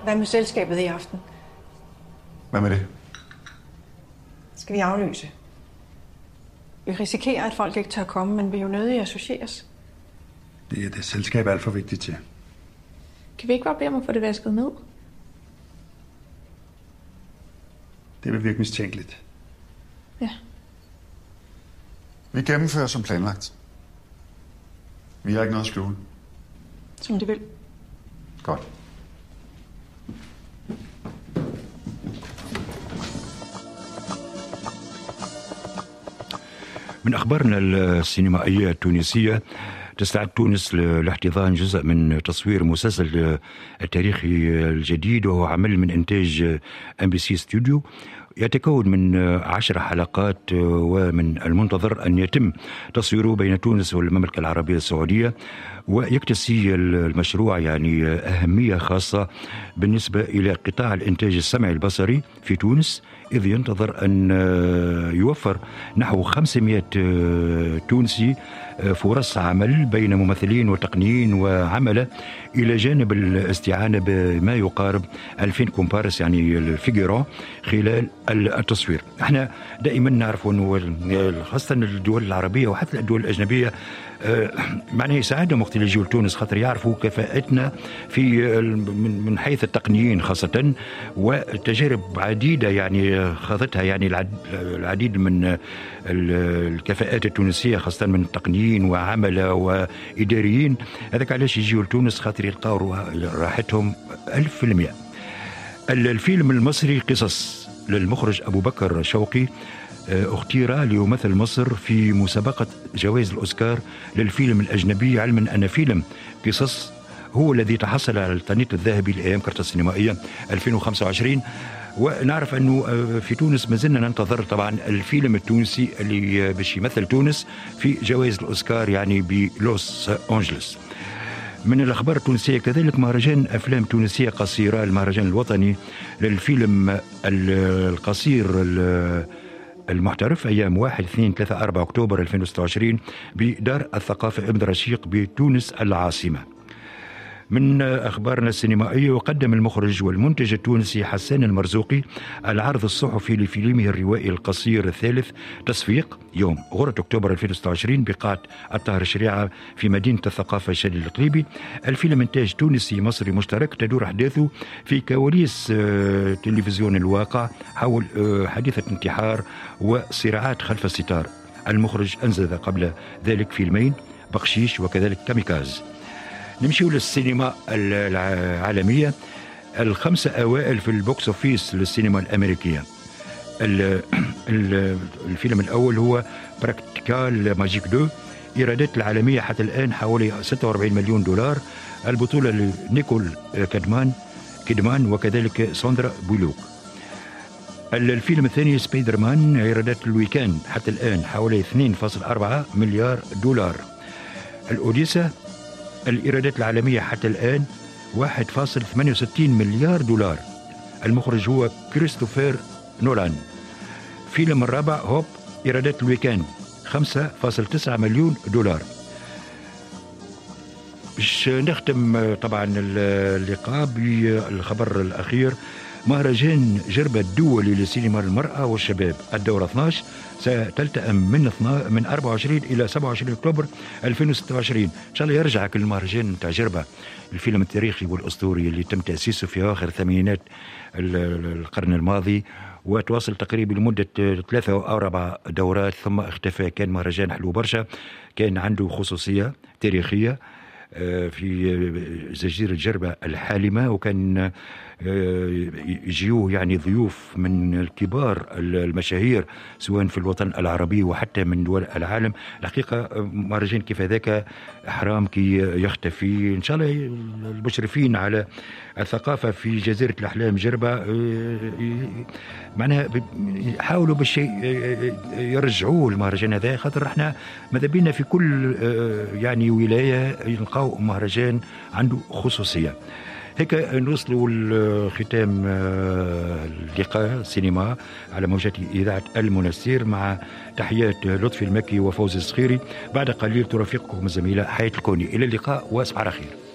Hvad med selskabet i aften? Hvad med det? Skal vi aflyse? Vi risikerer, at folk ikke tør komme, men vi er jo nødige associeres. Det er det selskab alt for vigtigt til. Kan vi ikke bare bede om at få det vasket ned? Det vil virke mistænkeligt. Ja. Vi gennemfører som planlagt. Vi har ikke noget at skjule. Som de vil. Godt. من أخبارنا السينمائية التونسية، تستعد تونس لاحتضان جزء من تصوير مسلسل التاريخي الجديد، وهو عمل من إنتاج MBC ستوديو يتكون من 10 حلقات، ومن المنتظر أن يتم تصويره بين تونس والمملكة العربية السعودية. ويكتسي المشروع يعني أهمية خاصة بالنسبة إلى قطاع الإنتاج السمعي البصري في تونس، إذ ينتظر أن يوفر نحو 500 تونسي فرص عمل بين ممثلين وتقنيين وعملة، إلى جانب الاستعانة بما يقارب 2000 كومبارس يعني الفيجرون خلال التصوير. احنا دائما نعرف أنه خاصة الدول العربية وحتى الدول الأجنبية معناه يساعدهم وقت اللي يجوا لتونس، خاطر يعرفوا كفاءتنا في من حيث التقنيين خاصة، وتجارب عديدة يعني خاضتها يعني العديد من الكفاءات التونسية خاصة من تقنيين وعملة وإداريين. هذاك علاش يجيوا لتونس خاطر يلقاو راحتهم 1000%. الفيلم المصري قصص للمخرج أبو بكر شوقي اختير ليمثل مصر في مسابقة جوائز الأوسكار للفيلم الأجنبي، علما أن فيلم قصص هو الذي تحصل على التنيط الذهبي لأيام كرت السينمائية 2025. ونعرف أنه في تونس ما زلنا ننتظر طبعا الفيلم التونسي اللي باش يمثل تونس في جوائز الأوسكار يعني بلوس أنجلوس. من الأخبار التونسية كذلك مهرجان أفلام تونسية قصيرة، المهرجان الوطني للفيلم القصير المحترف أيام 1 2 3 4 أكتوبر 2026 بدار الثقافة ابن رشيق بتونس العاصمة. من أخبارنا السينمائية، وقدم المخرج والمنتج التونسي حسان المرزوقي العرض الصحفي لفيلمه الروائي القصير الثالث تصفيق يوم غرة أكتوبر 2026 بقاعة الطاهر الشريعة في مدينة الثقافة شادي القليبي. الفيلم إنتاج تونسي مصري مشترك، تدور أحداثه في كواليس تلفزيون الواقع حول حادثة انتحار وصراعات خلف الستار. المخرج أنجز قبل ذلك فيلمين بقشيش وكذلك كاميكاز. نمشي للسينما العالمية، ال5 أوائل في البوكس أوفيس للسينما الأمريكية. الفيلم الأول هو براكتيكال ماجيك 2، إيرادات العالمية حتى الآن حوالي 46 مليون دولار. البطولة لنيكول كيدمان وكذلك ساندرا بولوك. الفيلم الثاني سبايدر مان، إيرادات الويكاند حتى الآن حوالي 2.4 مليار دولار. الأوديسا، الإيرادات العالمية حتى الآن 1.68 مليار دولار. المخرج هو كريستوفر نولان. فيلم الرابع هوب، إيرادات الويكاند 5.9 مليون دولار. باش نختم طبعا اللقاء بالخبر الأخير، مهرجان جربة الدولي لسينما المرأة والشباب الدورة 12 ستلتئم من 24 إلى 27 أكتوبر 2026. إن شاء الله يرجع كل المهرجان تاع جربة، الفيلم التاريخي والأسطوري اللي تم تأسيسه في آخر الثمانينات القرن الماضي، وتواصل تقريبا لمدة 3 أو 4 دورات ثم اختفى. كان مهرجان حلو برشا، كان عنده خصوصية تاريخية في جزيرة جربة الحالمة، وكان يجيوه يعني ضيوف من الكبار المشاهير سواء في الوطن العربي وحتى من دول العالم. الحقيقة مهرجان كيف ذاك حرام كي يختفي. إن شاء الله المشرفين على الثقافة في جزيرة الأحلام جربة معناها يحاولوا بالشيء يرجعوه المهرجان هذا، خاطر احنا ماذا بينا في كل يعني ولاية يلقاو مهرجان عنده خصوصية. هيك نوصلوا لختام اللقاء سينما على موجات إذاعة المنستير، مع تحيات لطفي المكي وفوزي الصخيري. بعد قليل ترافقكم الزميلة حياة الكوني. إلى اللقاء وأصبح على خير.